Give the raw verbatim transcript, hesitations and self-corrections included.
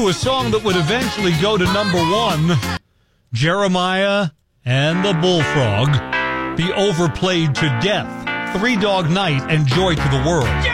two, a song that would eventually go to number one, Jeremiah and the Bullfrog, be overplayed to death. Three Dog Night and Joy to the World.